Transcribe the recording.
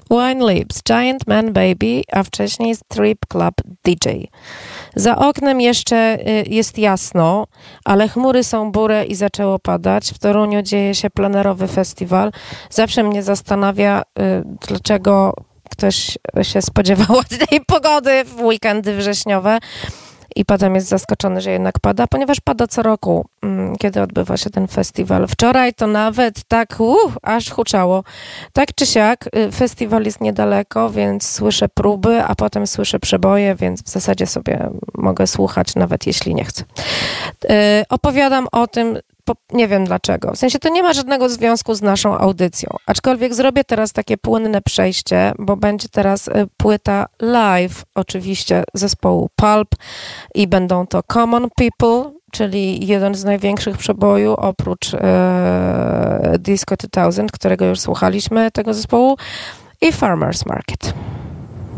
Wine Lips, Giant Man Baby, a wcześniej Strip Club DJ. Za oknem jeszcze jest jasno, ale chmury są bure i zaczęło padać. W Toruniu dzieje się plenerowy festiwal. Zawsze mnie zastanawia, dlaczego ktoś się spodziewał ładnej pogody w weekendy wrześniowe i potem jest zaskoczony, że jednak pada, ponieważ pada co roku, kiedy odbywa się ten festiwal. Wczoraj to nawet tak aż huczało. Tak czy siak, festiwal jest niedaleko, więc słyszę próby, a potem słyszę przeboje, więc w zasadzie sobie mogę słuchać, nawet jeśli nie chcę. Opowiadam o tym, nie wiem dlaczego. W sensie to nie ma żadnego związku z naszą audycją. Aczkolwiek zrobię teraz takie płynne przejście, bo będzie teraz płyta live, oczywiście, zespołu Pulp i będą to Common People, czyli jeden z największych przebojów oprócz Disco 2000, którego już słuchaliśmy, tego zespołu, i Farmer's Market.